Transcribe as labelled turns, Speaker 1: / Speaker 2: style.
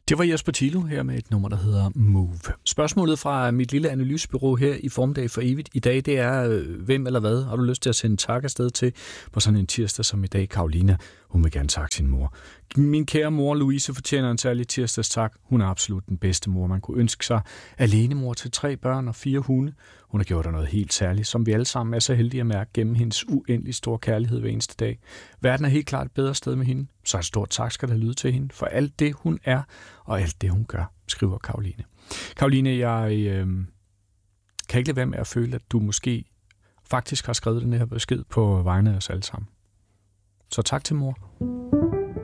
Speaker 1: Det var Jesper Thilo her med et nummer, der hedder Move. Spørgsmålet fra mit lille analysebureau her i Formiddag for Evigt i dag, det er, hvem eller hvad har du lyst til at sende tak afsted til på sådan en tirsdag som i dag? Karolina, hun vil gerne takke sin mor. Min kære mor Louise fortjener en særlig tirsdags tak. Hun er absolut den bedste mor, man kunne ønske sig. Alenemor til 3 børn og 4 hunde. Hun har gjort der noget helt særligt, som vi alle sammen er så heldige at mærke gennem hendes uendelig store kærlighed hver eneste dag. Verden er helt klart et bedre sted med hende, så et stort tak skal der lyde til hende for alt det, hun er og alt det, hun gør, skriver Karoline. Karoline, jeg kan ikke lade være med at føle, at du måske faktisk har skrevet den her besked på vegne af os alle sammen. Så tak til mor.